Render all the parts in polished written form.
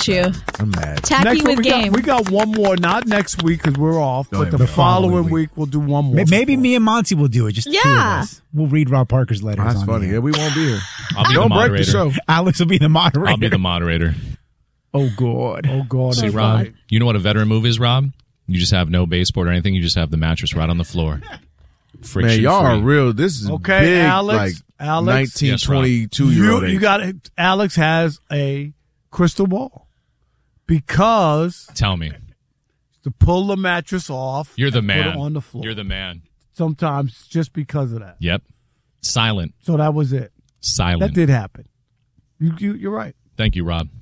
at you. I'm mad. Tacky Next with week, game. we got one more. Not next week because we're off, but the following week we'll do one more. Maybe me and Monty will do it. Just the two of us. We'll read Rob Parker's letters. That's on funny. here. Yeah, we won't be here. I'll be Don't the break moderator. the show. Alex will be the moderator. I'll be the moderator. Oh, God. Oh, God. See, Rob, you know what a veteran move is, Rob? You just have no baseboard or anything. You just have the mattress right on the floor. Friction Man, y'all are free. real. This is Okay, big, Alex. like Alex. 19, Yes, Rob. 22-year-old. You got it. Alex has a crystal ball because Tell me. to pull the mattress off. You're the and man. Put it on the floor. You're the man. Sometimes just because of that. Yep. Silent. So that was it. Silent. That did happen. You're right. Thank you, Rob.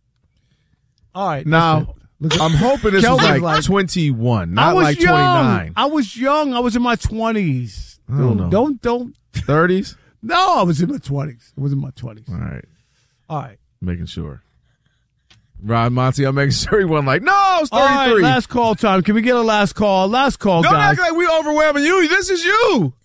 All right. Now, I'm hoping this Kelvin's is like like 21, I not was like young. 29. I was young. I was in my 20s. I don't know. Don't. 30s? No, I was in my 20s. I was in my 20s. All right. All right. Making sure. Rod Monty, I'm making sure he wasn't like, no, it's 33. All right, last call time. Can we get a last call? Last call, Don't guys. act like we overwhelming you. This is you.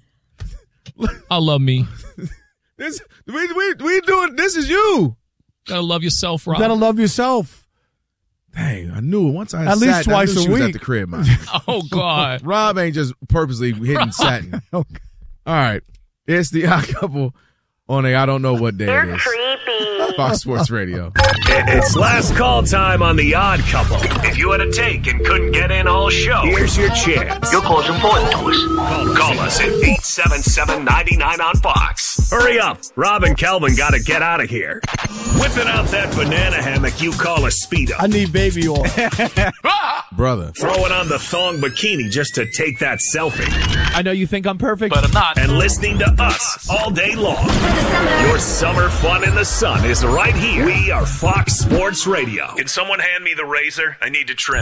I love me. This we doing. This is you. Gotta love yourself, Rob. You gotta love yourself. Dang, I knew it. Once I At least satin, I knew twice a she was week. at the crib, man. Oh, God. Rob ain't just purposely hitting satin. Okay. All right. It's the Odd Couple on a I don't know what day it is. Fox Sports Radio. It's last call time on The Odd Couple. If you had a take and couldn't get in all show, here's your chance. Your call's important to us. Call us at 877-99 on Fox. Hurry up. Rob and Kelvin got to get out of here. Whipping out that banana hammock you call a Speedo. I need baby oil. Brother. Throwing on the thong bikini just to take that selfie. I know you think I'm perfect, But I'm not. And listening to us all day long. Your summer fun in the sun is right here. We are Fox Sports Radio. Can someone hand me the razor? I need to trim.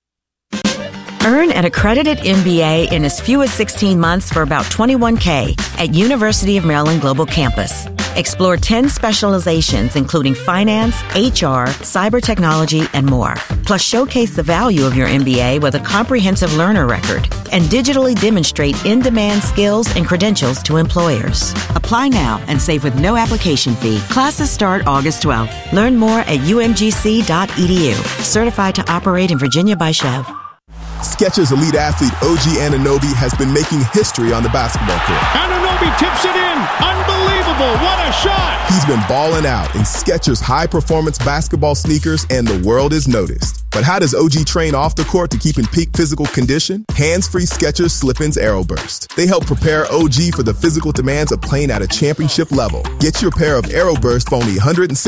Earn an accredited MBA in as few as 16 months for about $21K at University of Maryland Global Campus. Explore 10 specializations, including finance, HR, cyber technology, and more. Plus, showcase the value of your MBA with a comprehensive learner record and digitally demonstrate in-demand skills and credentials to employers. Apply now and save with no application fee. Classes start August 12th. Learn more at umgc.edu. Certified to operate in Virginia by Chev. Skechers elite athlete OG Anunoby has been making history on the basketball court. Anunoby tips it in. Unbelievable. What a shot. He's been balling out in Skechers high-performance basketball sneakers, and the world is noticed. But how does OG train off the court to keep in peak physical condition? Hands-free Skechers Slip-ins Aeroburst. They help prepare OG for the physical demands of playing at a championship level. Get your pair of Aeroburst for only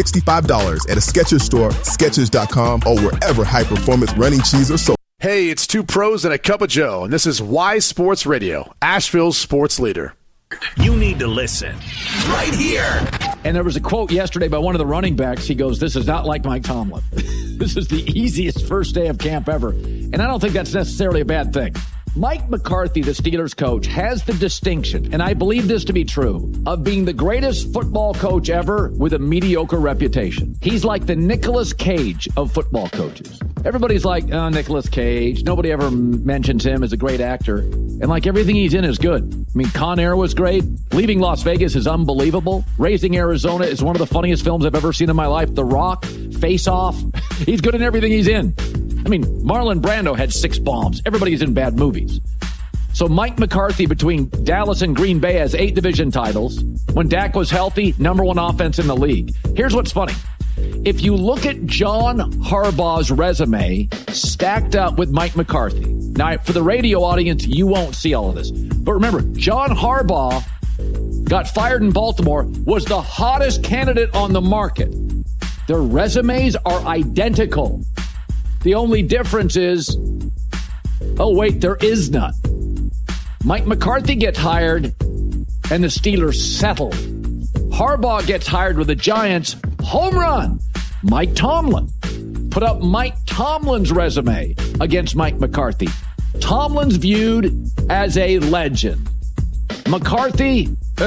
$165 at a Skechers store, Skechers.com, or wherever high-performance running shoes are sold. Hey, it's two pros and a cup of Joe, and this is Y Sports Radio, Asheville's sports leader. You need to listen right here. And there was a quote yesterday by one of the running backs. He goes, "This is not like Mike Tomlin. This is the easiest first day of camp ever." And I don't think that's necessarily a bad thing. Mike McCarthy, the Steelers coach, has the distinction, and I believe this to be true, of being the greatest football coach ever with a mediocre reputation. He's like the Nicolas Cage of football coaches. Everybody's like, oh, Nicolas Cage. Nobody ever mentions him as a great actor. And like everything he's in is good. I mean, Con Air was great. Leaving Las Vegas is unbelievable. Raising Arizona is one of the funniest films I've ever seen in my life. The Rock, Face Off. He's good in everything he's in. I mean, Marlon Brando had 6 bombs. Everybody's in bad movies. So Mike McCarthy, between Dallas and Green Bay, has 8 division titles. When Dak was healthy, #1 offense in the league. Here's what's funny. If you look at John Harbaugh's resume stacked up with Mike McCarthy. Now, for the radio audience, you won't see all of this. But remember, John Harbaugh got fired in Baltimore, was the hottest candidate on the market. Their resumes are identical. The only difference is, oh, wait, there is none. Mike McCarthy gets hired, and the Steelers settle. Harbaugh gets hired with the Giants. Home run. Mike Tomlin. Put up Mike Tomlin's resume against Mike McCarthy. Tomlin's viewed as a legend. McCarthy,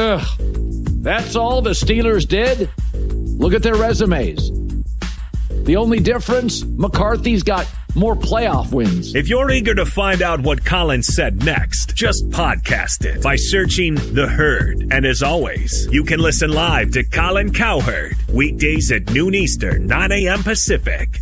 that's all the Steelers did? Look at their resumes. The only difference, McCarthy's got more playoff wins. If you're eager to find out what Colin said next, just podcast it by searching The Herd. And as always, you can listen live to Colin Cowherd weekdays at noon Eastern, 9 a.m. Pacific.